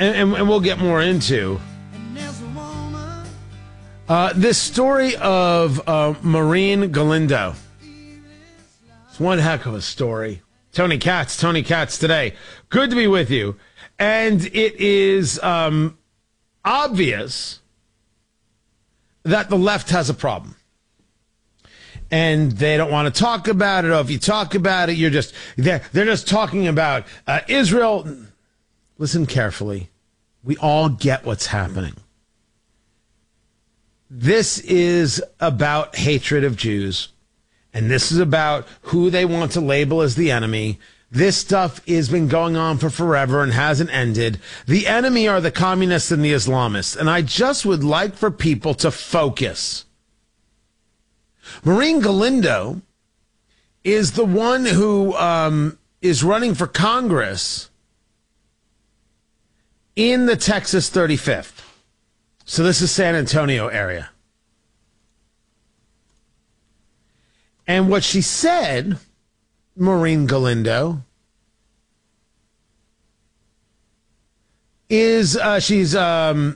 and we'll get more into this story of Maureen Galindo. It's one heck of a story. Tony Katz today. Good to be with you. And it is obvious that the left has a problem. And they don't want to talk about it. Or if you talk about it, they're just talking about Israel. Listen carefully. We all get what's happening. This is about hatred of Jews. And this is about who they want to label as the enemy. This stuff has been going on for forever and hasn't ended. The enemy are the communists and the Islamists. And I just would like for people to focus. Maureen Galindo is the one who is running for Congress in the Texas 35th. So this is San Antonio area. And what she said, Maureen Galindo, is she's advanced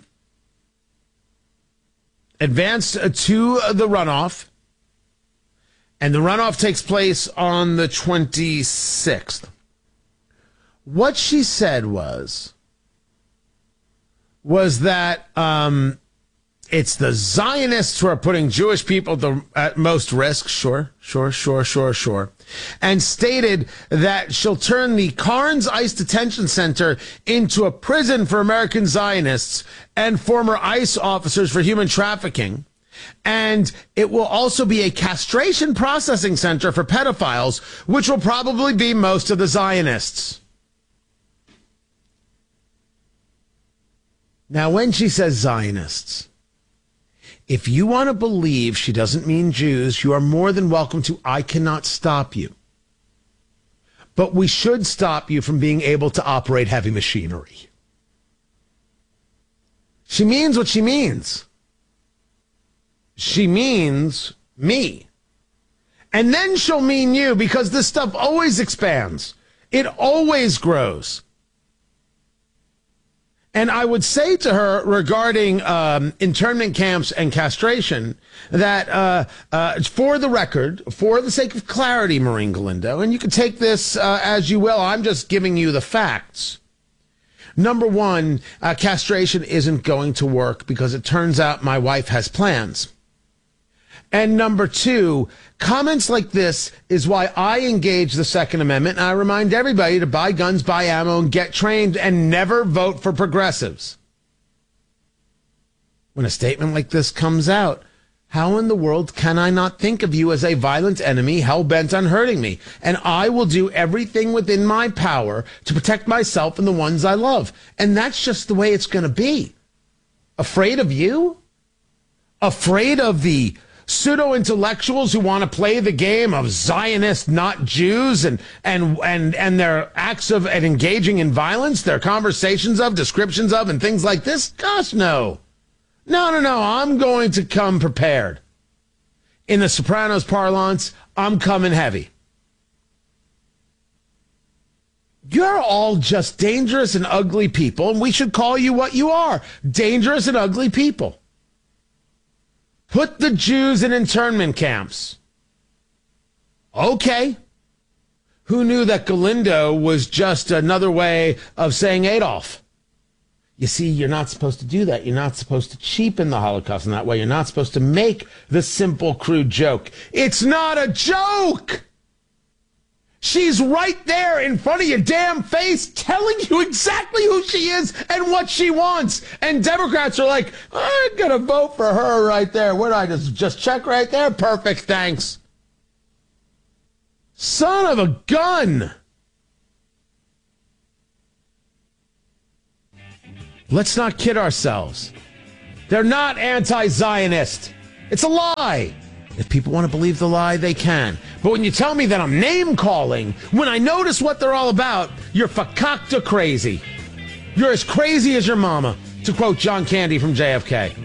to the runoff. And the runoff takes place on the 26th. What she said was that it's the Zionists who are putting Jewish people at most risk. Sure. And stated that she'll turn the Carnes ICE detention center into a prison for American Zionists and former ICE officers for human trafficking. And it will also be a castration processing center for pedophiles, which will probably be most of the Zionists. Now, when she says Zionists, if you want to believe she doesn't mean Jews, you are more than welcome to. I cannot stop you. But we should stop you from being able to operate heavy machinery. She means what she means. She means me. And then she'll mean you, because this stuff always expands. It always grows. And I would say to her regarding internment camps and castration that for the record, for the sake of clarity, Maureen Galindo, and you can take this as you will, I'm just giving you the facts. Number one, castration isn't going to work because it turns out my wife has plans. And number two, comments like this is why I engage the Second Amendment. And I remind everybody to buy guns, buy ammo, and get trained, and never vote for progressives. When a statement like this comes out, how in the world can I not think of you as a violent enemy hell-bent on hurting me? And I will do everything within my power to protect myself and the ones I love. And that's just the way it's going to be. Afraid of you? Afraid of the pseudo-intellectuals who want to play the game of Zionists, not Jews, and their acts of and engaging in violence, their conversations of, descriptions of, and things like this? Gosh, no. No. I'm going to come prepared. In the Sopranos parlance, I'm coming heavy. You're all just dangerous and ugly people, and we should call you what you are. Dangerous and ugly people. Put the Jews in internment camps. Okay. Who knew that Galindo was just another way of saying Adolf? You see, you're not supposed to do that. You're not supposed to cheapen the Holocaust in that way. You're not supposed to make the simple, crude joke. It's not a joke! She's right there in front of your damn face telling you exactly who she is and what she wants. And Democrats are like, I'm going to vote for her right there. What, I just check right there? Perfect, thanks. Son of a gun. Let's not kid ourselves. They're not anti-Zionist. It's a lie. If people want to believe the lie, they can. But when you tell me that I'm name-calling, when I notice what they're all about, you're fakakta crazy. You're as crazy as your mama, to quote John Candy from JFK.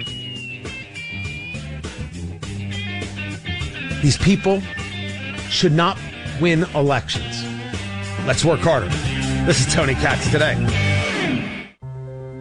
These people should not win elections. Let's work harder. This is Tony Katz Today.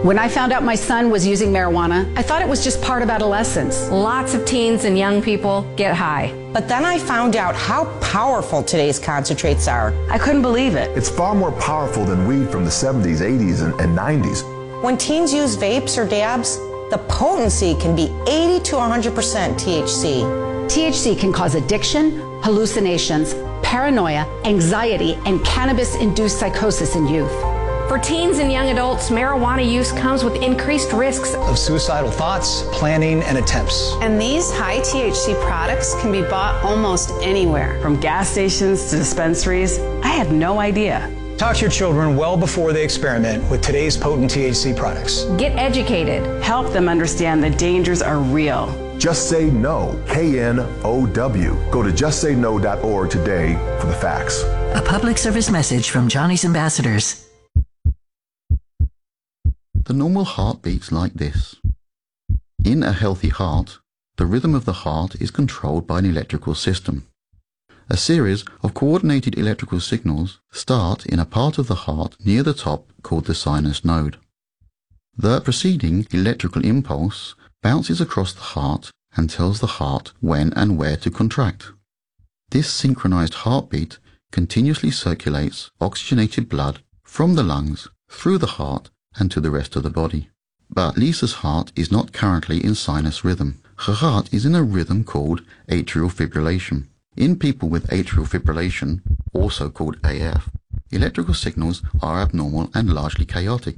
When I found out my son was using marijuana, I thought it was just part of adolescence. Lots of teens and young people get high. But then I found out how powerful today's concentrates are. I couldn't believe it. It's far more powerful than weed from the 70s, 80s, and 90s. When teens use vapes or dabs, the potency can be 80 to 100% THC. THC can cause addiction, hallucinations, paranoia, anxiety, and cannabis-induced psychosis in youth. For teens and young adults, marijuana use comes with increased risks of suicidal thoughts, planning, and attempts. And these high THC products can be bought almost anywhere, from gas stations to dispensaries. I had no idea. Talk to your children well before they experiment with today's potent THC products. Get educated. Help them understand the dangers are real. Just Say No, KNOW. Go to justsayno.org today for the facts. A public service message from Johnny's Ambassadors. The normal heart beats like this. In a healthy heart, the rhythm of the heart is controlled by an electrical system. A series of coordinated electrical signals start in a part of the heart near the top called the sinus node. The preceding electrical impulse bounces across the heart and tells the heart when and where to contract. This synchronized heartbeat continuously circulates oxygenated blood from the lungs through the heart and to the rest of the body. But Lisa's heart is not currently in sinus rhythm. Her heart is in a rhythm called atrial fibrillation. In people with atrial fibrillation, also called AF, electrical signals are abnormal and largely chaotic.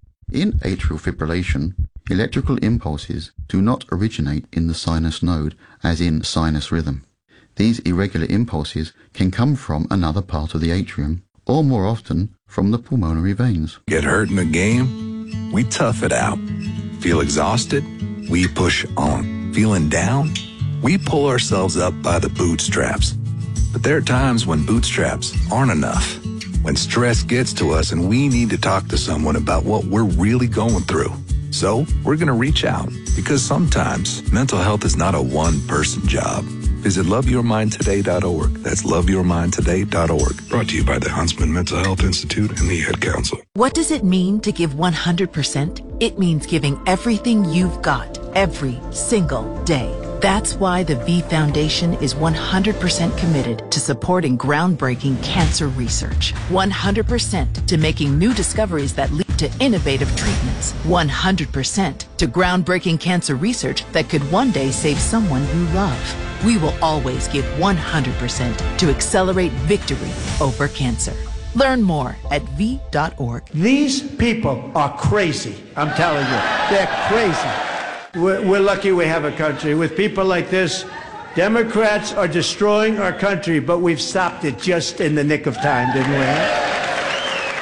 In atrial fibrillation, electrical impulses do not originate in the sinus node as in sinus rhythm. These irregular impulses can come from another part of the atrium, or more often from the pulmonary veins. Get hurt in a game? We tough it out. Feel exhausted? We push on. Feeling down? We pull ourselves up by the bootstraps. But there are times when bootstraps aren't enough. When stress gets to us and we need to talk to someone about what we're really going through. So we're going to reach out, because sometimes mental health is not a one-person job. Visit loveyourmindtoday.org. That's loveyourmindtoday.org. Brought to you by the Huntsman Mental Health Institute and the Ad Council. What does it mean to give 100%? It means giving everything you've got every single day. That's why the V Foundation is 100% committed to supporting groundbreaking cancer research. 100% to making new discoveries that lead to innovative treatments. 100% to groundbreaking cancer research that could one day save someone you love. We will always give 100% to accelerate victory over cancer. Learn more at V.org. These people are crazy. I'm telling you, they're crazy. We're lucky we have a country. With people like this, Democrats are destroying our country, but we've stopped it just in the nick of time, didn't we?